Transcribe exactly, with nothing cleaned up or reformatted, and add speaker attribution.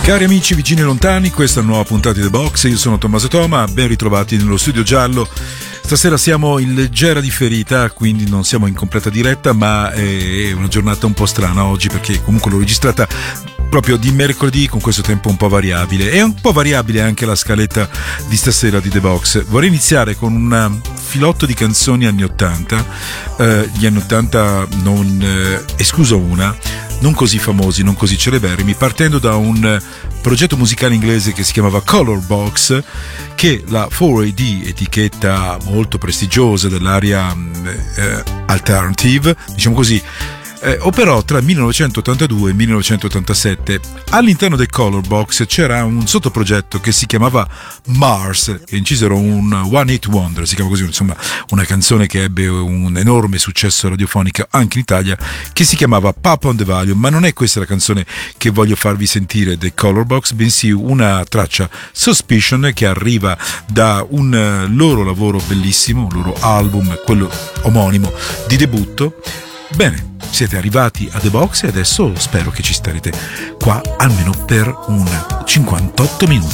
Speaker 1: Cari amici vicini e lontani, questa è una nuova puntata di The Box. Io sono Tommaso Toma, ben ritrovati nello studio giallo. Stasera siamo in leggera differita, quindi non siamo in completa diretta, ma è una giornata un po' strana oggi, perché comunque l'ho registrata proprio di mercoledì con questo tempo un po' variabile. È un po' variabile anche la scaletta di stasera di The Box. Vorrei iniziare con un filotto di canzoni anni ottanta, eh, gli anni ottanta non eh, escluso una, non così famosi, non così celeberrimi, partendo da un progetto musicale inglese che si chiamava Color Box, che la quattro A D, etichetta molto prestigiosa dell'area eh, alternative, diciamo così, eh, operò tra il millenovecentottantadue e il millenovecentottantasette. All'interno del Color Box c'era un sottoprogetto che si chiamava Mars, che incisero un One Hit Wonder, si chiama così, insomma una canzone che ebbe un enorme successo radiofonico anche in Italia, che si chiamava Pop on the Volume. Ma non è questa la canzone che voglio farvi sentire del Color Box, bensì una traccia, Suspicion, che arriva da un loro lavoro bellissimo, un loro album, quello omonimo di debutto. Bene, siete arrivati a The Box e adesso spero che ci starete qua almeno per un cinquantotto minuti.